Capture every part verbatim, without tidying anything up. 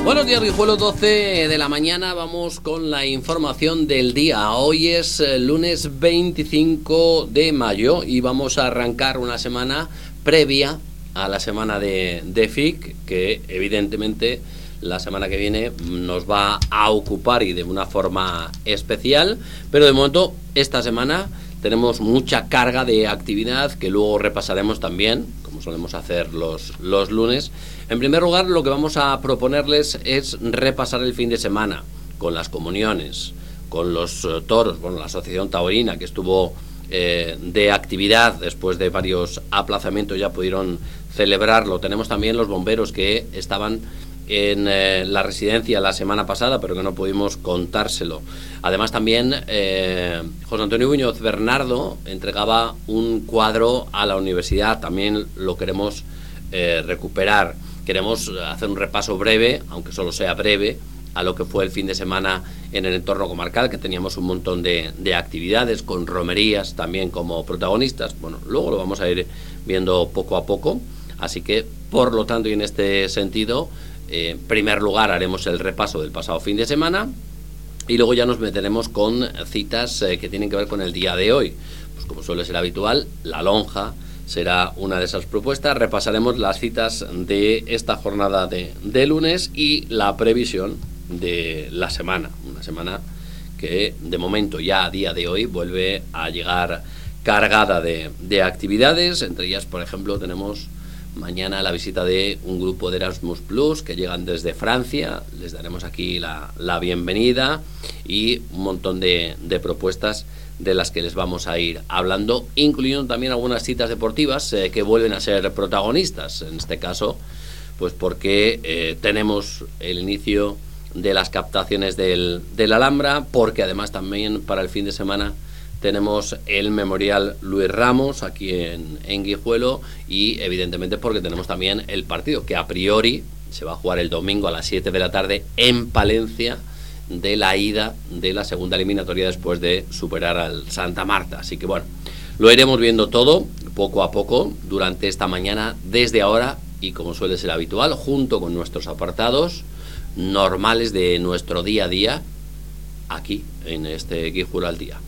Buenos días, Guijuelo, doce de la mañana. Vamos con la información del día. Hoy es lunes veinticinco de mayo y vamos a arrancar una semana previa a la semana de, de F I C, que evidentemente la semana que viene nos va a ocupar y de una forma especial, pero de momento esta semana tenemos mucha carga de actividad que luego repasaremos también, como solemos hacer los, los lunes. En primer lugar, lo que vamos a proponerles es repasar el fin de semana con las comuniones, con los uh, toros, bueno, la Asociación Taurina, que estuvo eh, de actividad después de varios aplazamientos, ya pudieron celebrarlo. Tenemos también los bomberos que estaban en eh, la residencia la semana pasada, pero que no pudimos contárselo. Además también eh, José Antonio Muñoz Bernardo entregaba un cuadro a la universidad, también lo queremos eh, recuperar. Queremos hacer un repaso breve, aunque solo sea breve, a lo que fue el fin de semana en el entorno comarcal, que teníamos un montón de, de actividades, con romerías también como protagonistas. Bueno, luego lo vamos a ir viendo poco a poco, así que, por lo tanto, y en este sentido, Eh, en primer lugar haremos el repaso del pasado fin de semana y luego ya nos meteremos con citas eh, que tienen que ver con el día de hoy. Pues como suele ser habitual, la lonja será una de esas propuestas. Repasaremos las citas de esta jornada de, de lunes y la previsión de la semana. Una semana que de momento ya a día de hoy vuelve a llegar cargada de, de actividades. Entre ellas, por ejemplo, tenemos mañana la visita de un grupo de Erasmus Plus que llegan desde Francia. Les daremos aquí la, la bienvenida y un montón de, de propuestas de las que les vamos a ir hablando, incluyendo también algunas citas deportivas eh, que vuelven a ser protagonistas. En este caso, pues porque eh, tenemos el inicio de las captaciones del, del Alhambra, porque además también para el fin de semana tenemos el Memorial Luis Ramos aquí en, en Guijuelo y evidentemente porque tenemos también el partido que a priori se va a jugar el domingo a las siete de la tarde en Palencia, de la ida de la segunda eliminatoria después de superar al Santa Marta. Así que bueno, lo iremos viendo todo poco a poco durante esta mañana, desde ahora y como suele ser habitual, junto con nuestros apartados normales de nuestro día a día aquí en este Guijuelo al día.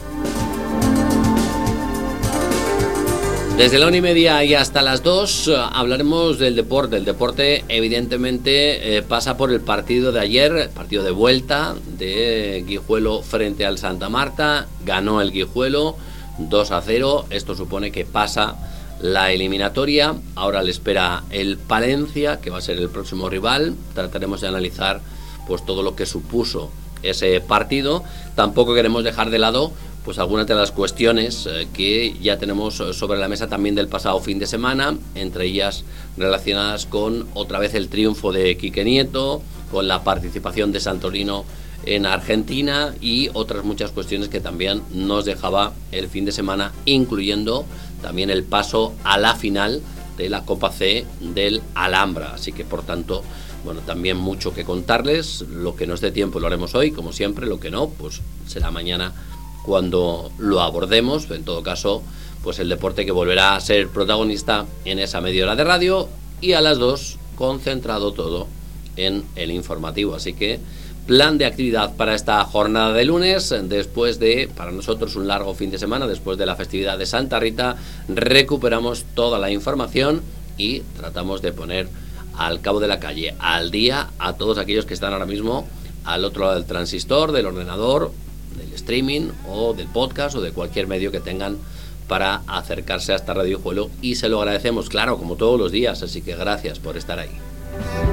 Desde la una y media y hasta las dos hablaremos del deporte. El deporte evidentemente eh, pasa por el partido de ayer, el partido de vuelta de Guijuelo frente al Santa Marta. Ganó el Guijuelo dos a cero. Esto supone que pasa la eliminatoria. Ahora le espera el Palencia, que va a ser el próximo rival. Trataremos de analizar pues todo lo que supuso ese partido. Tampoco queremos dejar de lado pues algunas de las cuestiones eh, que ya tenemos sobre la mesa también del pasado fin de semana, entre ellas relacionadas con otra vez el triunfo de Quique Nieto, con la participación de Santorino en Argentina y otras muchas cuestiones que también nos dejaba el fin de semana, incluyendo también el paso a la final de la Copa C del Alhambra. Así que por tanto, bueno, también mucho que contarles. Lo que nos dé tiempo lo haremos hoy, como siempre. Lo que no, pues será mañana cuando lo abordemos. En todo caso, pues el deporte que volverá a ser protagonista en esa media hora de radio y a las dos concentrado todo en el informativo. Así que plan de actividad para esta jornada de lunes, después de, para nosotros, un largo fin de semana, después de la festividad de Santa Rita. Recuperamos toda la información y tratamos de poner al cabo de la calle, al día, a todos aquellos que están ahora mismo al otro lado del transistor, del ordenador, del streaming o del podcast o de cualquier medio que tengan para acercarse a esta Radio Guijuelo, y se lo agradecemos, claro, como todos los días, así que gracias por estar ahí.